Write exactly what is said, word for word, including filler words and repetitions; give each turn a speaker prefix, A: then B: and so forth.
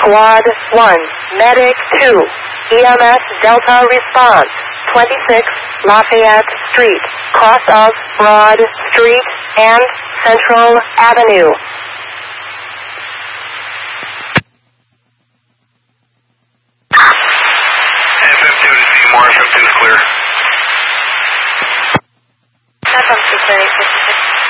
A: Squad one, Medic two, E M S Delta Response, twenty-six Lafayette Street, cross of Broad Street and Central Avenue.
B: F M two to see more, F M two is clear.
A: F M two, thirty, fifty-six.